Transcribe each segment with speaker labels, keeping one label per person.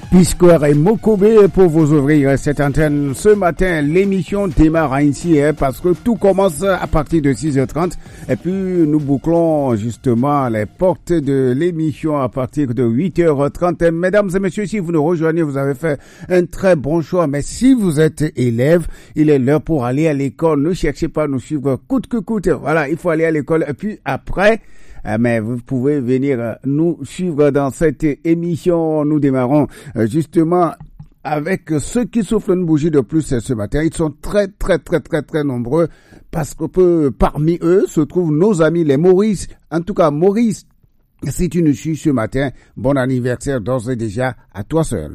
Speaker 1: P-Square et Mokobe pour vous ouvrir cette antenne. Ce matin, l'émission démarre ainsi parce que tout commence à partir de 6h30 et puis nous bouclons justement les portes de l'émission à partir de 8h30. Mesdames et messieurs, si vous nous rejoignez, vous avez fait un très bon choix. Mais si vous êtes élève, il est l'heure pour aller à l'école. Ne cherchez pas à nous suivre coûte que coûte. Voilà, il faut aller à l'école et puis après... mais vous pouvez venir nous suivre dans cette émission. Nous démarrons justement avec ceux qui soufflent une bougie de plus ce matin. Ils sont très nombreux parce que parmi eux se trouvent nos amis les Maurice. En tout cas, Maurice, si tu nous suis ce matin, bon anniversaire d'ores et déjà à toi seul.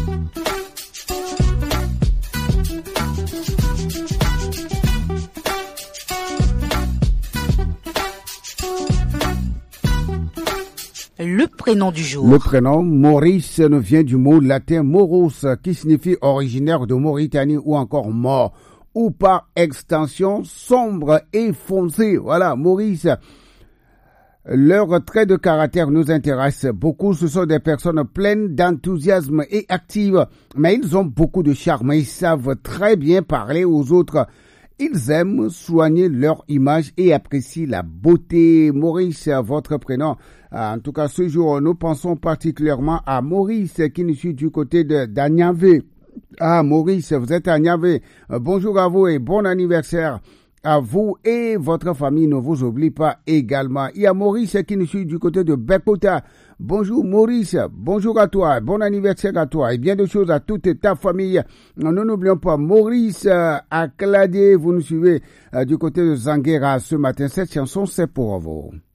Speaker 2: Le prénom du jour.
Speaker 1: Le prénom Maurice nous vient du mot latin moros qui signifie originaire de Mauritanie ou encore mort ou par extension sombre et foncé. Voilà, Maurice. Leurs traits de caractère nous intéressent beaucoup. Ce sont des personnes pleines d'enthousiasme et actives, mais ils ont beaucoup de charme et ils savent très bien parler aux autres. Ils aiment soigner leur image et apprécient la beauté. Maurice, votre prénom. En tout cas, ce jour, nous pensons particulièrement à Maurice qui nous suit du côté d'Agnavé. Ah, Maurice, vous êtes à Agnavé. Bonjour à vous et bon anniversaire à vous et votre famille. Ne vous oublie pas également. Il y a Maurice qui nous suit du côté de Bekota. Bonjour Maurice, bonjour à toi, bon anniversaire à toi et bien de choses à toute ta famille. Nous n'oublions pas Maurice à Cladé, vous nous suivez du côté de Zanguera ce matin. Cette chanson, c'est pour vous.